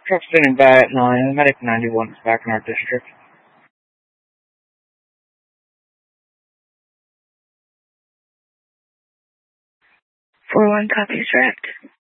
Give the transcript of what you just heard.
Truck standing by at 9. Medic 91 is back in our district. 4-1 copies, direct.